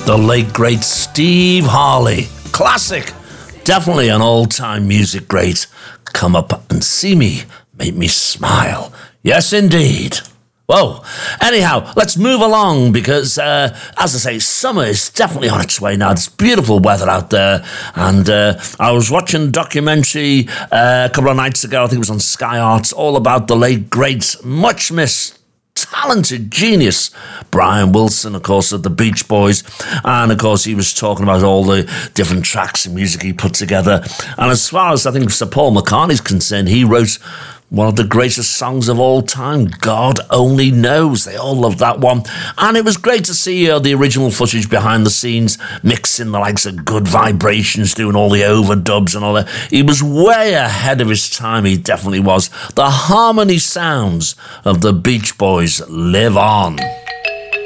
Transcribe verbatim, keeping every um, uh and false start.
The late, great Steve Harley. Classic. Definitely an all-time music great. Come up and see me. Make me smile. Yes, indeed. Whoa. Anyhow, let's move along because, uh, as I say, summer is definitely on its way now. It's beautiful weather out there. And uh, I was watching a documentary uh, a couple of nights ago, I think it was on Sky Arts, all about the late, great, much missed, talented genius Brian Wilson, of course, of the Beach Boys. And, of course, he was talking about all the different tracks and music he put together. And as far as I think Sir Paul McCartney's concerned, he wrote one of the greatest songs of all time, God Only Knows. They all loved that one. And it was great to see uh, the original footage behind the scenes, mixing the likes of Good Vibrations, doing all the overdubs and all that. He was way ahead of his time, he definitely was. The harmony sounds of the Beach Boys live on.